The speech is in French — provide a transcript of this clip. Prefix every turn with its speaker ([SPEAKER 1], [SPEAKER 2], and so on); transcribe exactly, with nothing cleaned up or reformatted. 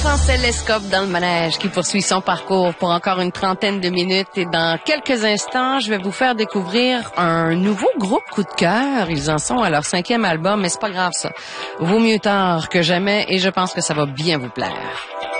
[SPEAKER 1] Français Lescope dans le manège qui poursuit son parcours pour encore une trentaine de minutes et dans quelques instants, je vais vous faire découvrir un nouveau groupe coup de cœur. Ils en sont à leur cinquième album, mais c'est pas grave ça. Vaut mieux tard que jamais et je pense que ça va bien vous plaire.